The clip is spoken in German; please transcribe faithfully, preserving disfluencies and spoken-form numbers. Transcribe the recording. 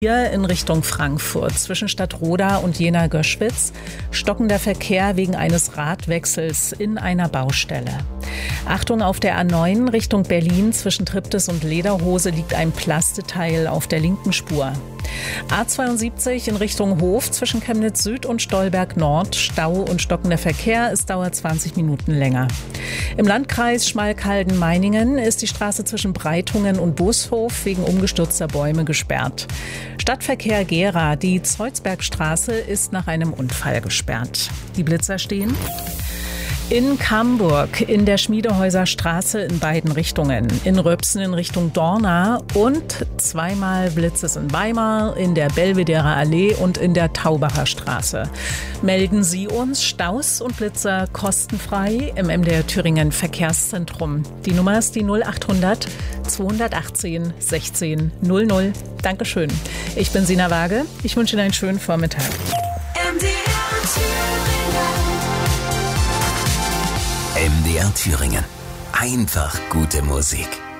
Hier in Richtung Frankfurt zwischen Stadtroda und Jena-Göschwitz stockender Verkehr wegen eines Radwechsels in einer Baustelle. Achtung, auf der A neun Richtung Berlin zwischen Triptis und Lederhose liegt ein Plasteteil auf der linken Spur. A zweiundsiebzig in Richtung Hof zwischen Chemnitz Süd und Stolberg Nord, Stau und stockender Verkehr, es dauert zwanzig Minuten länger. Im Landkreis Schmalkalden-Meiningen ist die Straße zwischen Breitungen und Bushof wegen umgestürzter Bäume gesperrt. Stadtverkehr Gera, die Zeuzbergstraße ist nach einem Unfall gesperrt. Die Blitzer stehen in Camburg, in der Schmiedehäuser Straße in beiden Richtungen, in Röpsen in Richtung Dorna und zweimal Blitzes in Weimar, in der Belvederer Allee und in der Taubacher Straße. Melden Sie uns Staus und Blitzer kostenfrei im M D R Thüringen Verkehrszentrum. Die Nummer ist die null achthundert zweihundertachtzehn sechzehn null null. Dankeschön. Ich bin Sina Waage. Ich wünsche Ihnen einen schönen Vormittag. M D R Thüringen. M D R Thüringen. Einfach gute Musik.